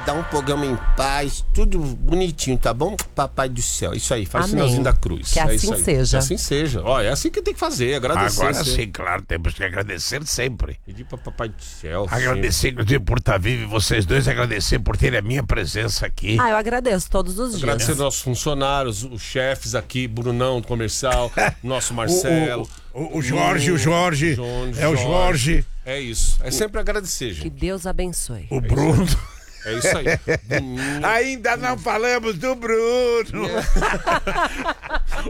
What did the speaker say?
Dá um programa em paz, tudo bonitinho, tá bom? Papai do céu. Isso aí, faz o Amém. sinalzinho da cruz. Que É assim isso aí. seja. Que assim seja. Ó, é assim que tem que fazer, agradecer. Agora sim, claro, temos que agradecer sempre. Pedir pra papai do céu. Agradecer, inclusive, por estar vivo e vocês dois agradecer por terem a minha presença aqui. Eu agradeço todos os dias. Agradecer aos nossos funcionários, os chefes aqui, Brunão do comercial, nosso Marcelo. O Jorge. É o Jorge. É isso. É sempre agradecer, Que gente. Deus abençoe. O Bruno. É isso aí. Ainda não falamos do Bruno.